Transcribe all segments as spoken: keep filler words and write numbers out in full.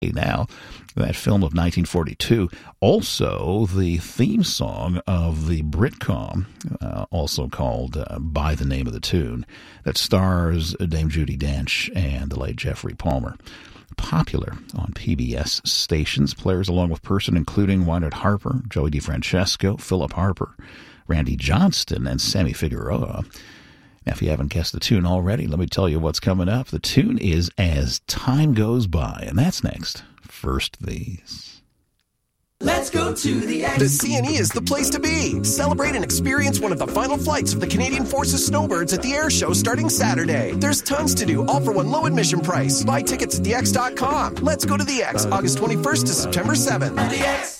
Now, that film of nineteen forty-two, also the theme song of the Britcom, uh, also called uh, By the Name of the Tune, that stars Dame Judi Dench and the late Jeffrey Palmer. Popular on P B S stations, players along with Person including Wynard Harper, Joey DeFrancesco, Philip Harper, Randy Johnston, and Sammy Figueroa. Now, if you haven't guessed the tune already, let me tell you what's coming up. The tune is As Time Goes By, and that's next. First, these. Let's go to the X. The C and E is the place to be. Celebrate and experience one of the final flights of the Canadian Forces Snowbirds at the air show starting Saturday. There's tons to do, all for one low admission price. Buy tickets at the x dot com. Let's go to the X, August twenty-first to September seventh. The X.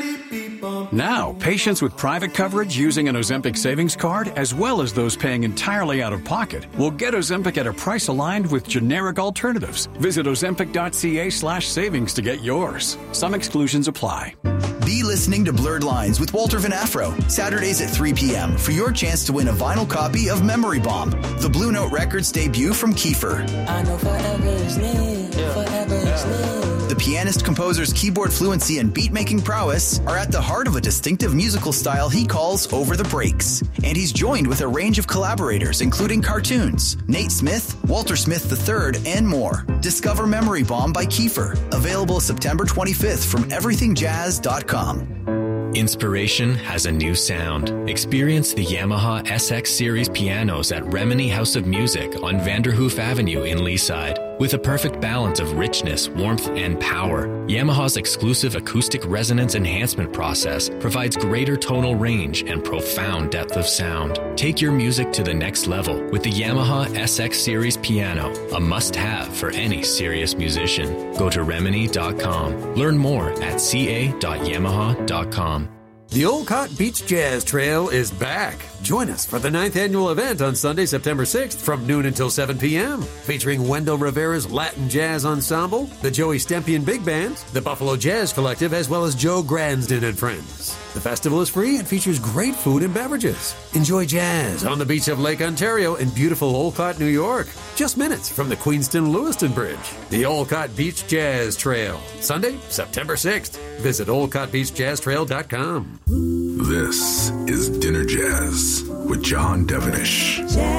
Now, patients with private coverage using an Ozempic savings card, as well as those paying entirely out of pocket, will get Ozempic at a price aligned with generic alternatives. Visit ozempic.ca slash savings to get yours. Some exclusions apply. Be listening to Blurred Lines with Walter Van Afro, Saturdays at three p.m. for your chance to win a vinyl copy of Memory Bomb, the Blue Note Records debut from Kiefer. I know forever is near, forever is near. The pianist composer's keyboard fluency and beat-making prowess are at the heart of a distinctive musical style he calls Over the Breaks. And he's joined with a range of collaborators, including cartoons, Nate Smith, Walter Smith the third, and more. Discover Memory Bomb by Kiefer. Available September twenty-fifth from everything jazz dot com. Inspiration has a new sound. Experience the Yamaha S X Series pianos at Remini House of Music on Vanderhoof Avenue in Leaside. With a perfect balance of richness, warmth, and power, Yamaha's exclusive acoustic resonance enhancement process provides greater tonal range and profound depth of sound. Take your music to the next level with the Yamaha S X Series piano, a must-have for any serious musician. Go to remini dot com. Learn more at c a dot yamaha dot com. The Olcott Beach Jazz Trail is back. Join us for the ninth annual event on Sunday, September sixth from noon until seven p.m. featuring Wendell Rivera's Latin Jazz Ensemble, the Joey Stempian Big Band, the Buffalo Jazz Collective, as well as Joe Gransden and friends. The festival is free and features great food and beverages. Enjoy jazz on the beach of Lake Ontario in beautiful Olcott, New York. Just minutes from the Queenston-Lewiston Bridge. The Olcott Beach Jazz Trail. Sunday, September sixth. Visit olcott beach jazz trail dot com. This is Dinner Jazz with John Devenish.